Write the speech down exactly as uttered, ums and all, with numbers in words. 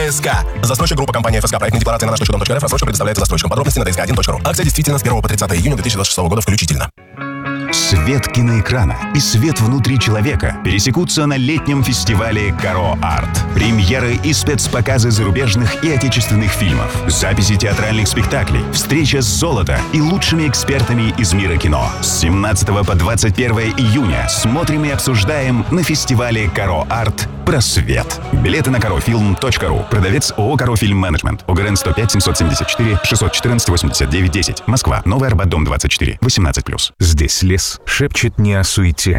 ДСК. Застройщик группа компания ФСК. Проектная декларация на наш точка дом точка эр эф. Рассрочка предоставляется застройщикам. Подробности на ди эс ка один точка ру. Акция действительно с первого по тридцатое июня две тысячи двадцать шестого года включительно. Свет киноэкрана и свет внутри человека пересекутся на летнем фестивале «Каро Арт». Премьеры и спецпоказы зарубежных и отечественных фильмов, записи театральных спектаклей, встреча с золото и лучшими экспертами из мира кино. С семнадцатого по двадцать первое июня смотрим и обсуждаем на фестивале «Каро Арт» про свет. Билеты на карофилм точка ру. Продавец ООО «Каро Фильм Менеджмент». ОГРН сто пять семьсот семьдесят четыре шестьсот четырнадцать восемьдесят девять десять. Москва. Новый Арбат, дом двадцать четыре. восемнадцать плюс. Здесь лес шепчет не о суете,